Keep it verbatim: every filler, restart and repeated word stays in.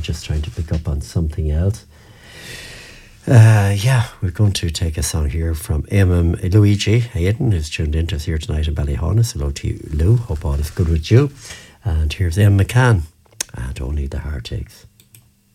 just trying to pick up on something else. Uh, yeah, we're going to take a song here from M M Luigi Hayden, who's tuned into us here tonight in Ballyhonus. Hello to you, Lou. Hope all is good with you. And here's M McCann and Only the Heart Aches.